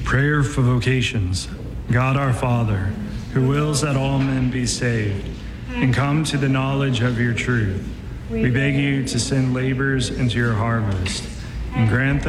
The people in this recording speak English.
Prayer for vocations. God our Father, who wills that all men be saved and come to the knowledge of your truth, we beg you to send laborers into your harvest and grant